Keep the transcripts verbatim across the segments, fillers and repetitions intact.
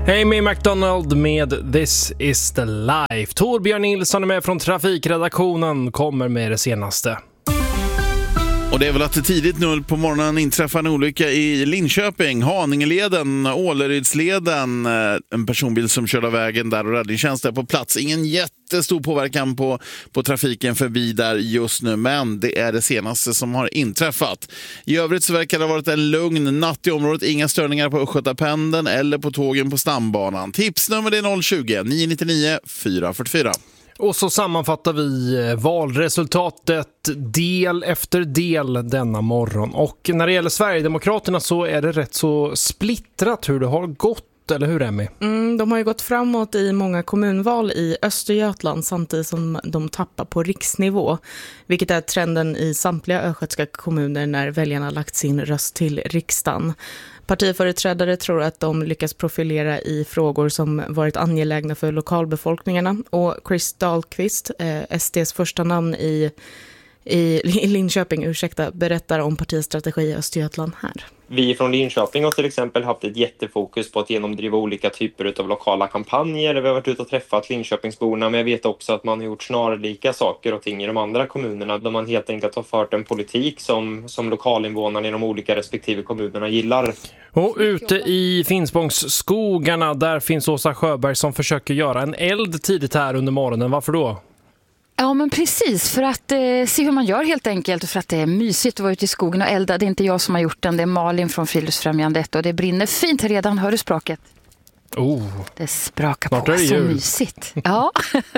Hej, med McDonald med This is the Life. Torbjörn Nilsson är med från trafikredaktionen, kommer med det senaste. Och det är väl att det tidigt nu på morgonen inträffar en olycka i Linköping, Haningeleden, Ålerydsleden. En personbil som körde av vägen där och räddningstjänst är på plats. Ingen jättestor påverkan på, på trafiken förbi där just nu, men det är det senaste som har inträffat. I övrigt så verkar det ha varit en lugn natt i området. Inga störningar på Östgötapendeln eller på tågen på stambanan. Tipsnummer är noll tjugo, nio nio nio, fyra fyra fyra. Och så sammanfattar vi valresultatet del efter del denna morgon. Och när det gäller Sverigedemokraterna så är det rätt så splittrat hur det har gått, eller hur, Emmy? Mm, de har ju gått framåt i många kommunval i Östergötland samtidigt som de tappar på riksnivå. Vilket är trenden i samtliga östgötska kommuner när väljarna lagt sin röst till riksdagen. Partiföreträdare tror att de lyckas profilera i frågor som varit angelägna för lokalbefolkningarna. Och Chris Dahlqvist, eh, S D:s första namn i, i, i Linköping, ursäkta, berättar om partiets strategi i Östergötland här. Vi från Linköping har till exempel haft ett jättefokus på att genomdriva olika typer av lokala kampanjer. Vi har varit ute och träffat Linköpingsborna, men jag vet också att man har gjort snarlika saker och ting i de andra kommunerna där man helt enkelt har fört en politik som, som lokalinvånarna i de olika respektive kommunerna gillar. Och ute i Finspångsskogarna, där finns Åsa Sjöberg som försöker göra en eld tidigt här under morgonen. Varför då? Ja, men precis, för att eh, se hur man gör helt enkelt, och för att det är mysigt att vara ute i skogen och elda. Det är inte jag som har gjort den, det är Malin från Friluftsfrämjandet, och det brinner fint här redan. Hör du spraket? Oh. Det sprakar Snart på, är det så jul. Mysigt. Ja.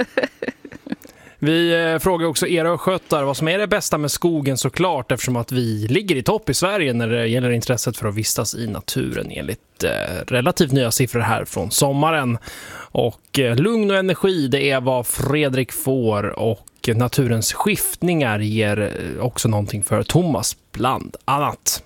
Vi eh, frågar också era östgötar vad som är det bästa med skogen, såklart, eftersom att vi ligger i topp i Sverige när det gäller intresset för att vistas i naturen enligt eh, relativt nya siffror här från sommaren. Och eh, lugn och energi, det är vad Fredrik får, och naturens skiftningar ger eh, också någonting för Thomas bland annat.